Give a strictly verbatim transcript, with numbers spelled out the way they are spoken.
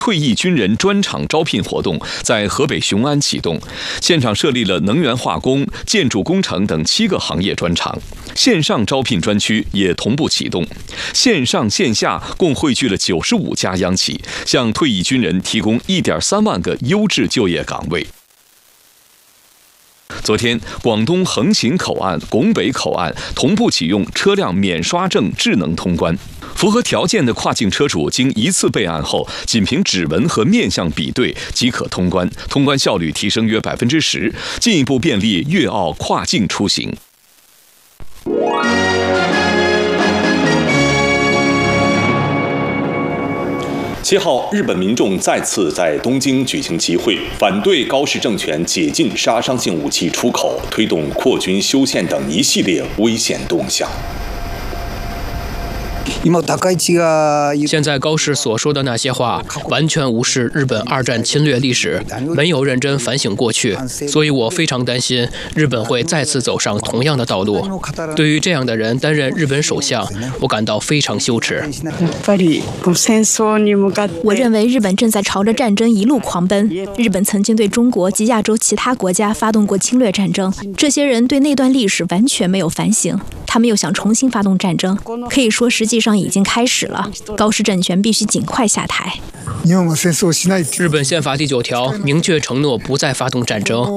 退役军人专场招聘活动在河北雄安启动，现场设立了能源化工、建筑工程等七个行业专场，线上招聘专区也同步启动，线上线下共汇聚了九十五家央企，向退役军人提供一点三万个优质就业岗位。昨天，广东横琴口岸、拱北口岸同步启用车辆免刷证智能通关。符合条件的跨境车主经一次备案后，仅凭指纹和面相比对即可通关，通关效率提升约百分之十，进一步便利粤澳跨境出行。七号，日本民众再次在东京举行集会，反对高市政权解禁杀伤性武器出口，推动扩军修宪等一系列危险动向。 现在高市所说的那些话，完全无视日本二战侵略历史，没有认真反省过去，所以我非常担心日本会再次走上同样的道路。对于这样的人担任日本首相，我感到非常羞耻。 我认为日本正在朝着战争一路狂奔。日本曾经对中国及亚洲其他国家发动过侵略战争，这些人对那段历史完全没有反省，他们又想重新发动战争，可以说实际上已经开始了。高市政权必须尽快下台。 日本宪法第九条明确承诺不再发动战争。